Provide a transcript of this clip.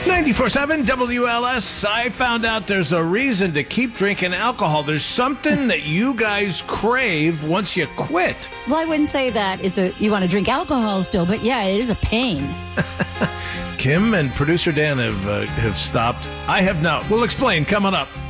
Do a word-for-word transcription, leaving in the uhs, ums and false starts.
ninety-four seven W L S. I found out there's a reason to keep drinking alcohol. There's something that you guys crave once you quit. Well, I wouldn't say that it's a you want to drink alcohol still, but yeah, it is a pain. Kim and producer Dan have uh, have stopped. I have not. We'll explain coming up.